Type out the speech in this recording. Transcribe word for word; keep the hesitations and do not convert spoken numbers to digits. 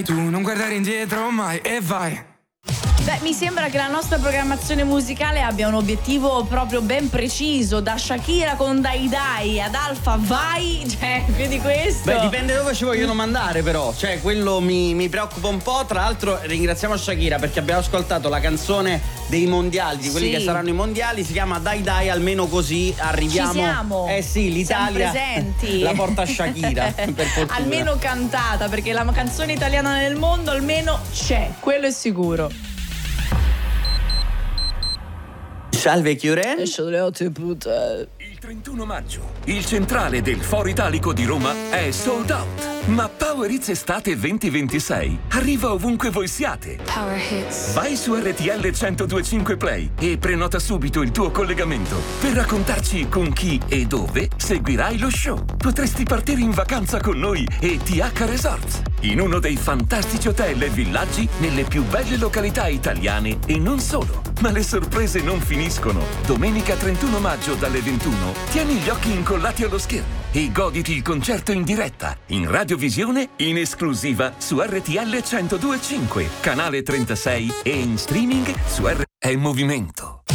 Tu non guardare indietro mai e vai. Beh, mi sembra che la nostra programmazione musicale abbia un obiettivo proprio ben preciso. Da Shakira con Dai Dai ad Alfa Vai, cioè più di questo. Beh, dipende dove ci vogliono mandare, però. Cioè, quello mi, mi preoccupa un po'. Tra l'altro, ringraziamo Shakira perché abbiamo ascoltato la canzone dei mondiali, di quelli Sì. che saranno i mondiali. Si chiama Dai Dai, almeno così arriviamo. Ci siamo. Eh sì, l'Italia Siamo presenti. la porta Shakira. Per fortuna. Almeno cantata, perché la canzone italiana nel mondo almeno c'è, quello è sicuro. Salve Chiuren. Il trentuno maggio, il centrale del Foro Italico di Roma è sold out. Ma Power Hits Estate venti ventisei arriva ovunque voi siate. Power Hits. Vai su R T L centodue e cinque Play e prenota subito il tuo collegamento per raccontarci con chi e dove seguirai lo show. Potresti partire in vacanza con noi e T H Resorts, in uno dei fantastici hotel e villaggi nelle più belle località italiane e non solo. Ma le sorprese non finiscono. Domenica trentuno maggio dalle ventuno tieni gli occhi incollati allo schermo e goditi il concerto in diretta, in radiovisione, in esclusiva su R T L centodue e cinque, canale trentasei e in streaming su R T L Movimento.